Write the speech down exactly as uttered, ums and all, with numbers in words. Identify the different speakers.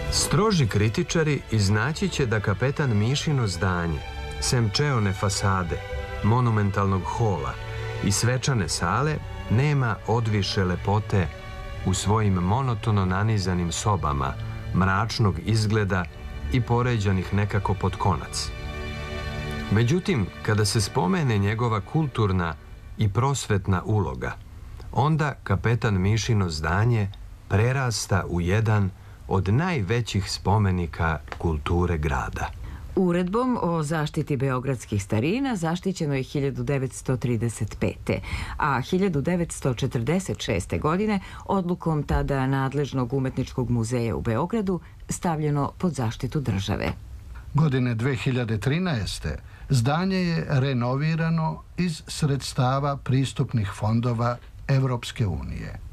Speaker 1: Stroži kritičari iznaći će da kapetan Mišino zdanje, sem čeone fasade, monumentalnog hola i svečane sale, nema odviše lepote u svojim monotono nanizanim sobama, mračnog izgleda i poređanih nekako pod konac. Međutim, kada se spomene njegova kulturna i prosvetna uloga, onda kapetan Mišino zdanje prerasta u jedan od najvećih spomenika kulture grada.
Speaker 2: Uredbom o zaštiti beogradskih starina zaštićeno je hiljadu devetsto trideset pete. a hiljadu devetsto četrdeset šeste. godine odlukom tada nadležnog umetničkog muzeja u Beogradu stavljeno pod zaštitu države.
Speaker 3: Godine dve hiljade trinaeste. zdanje je renovirano iz sredstava pristupnih fondova Evropske unije.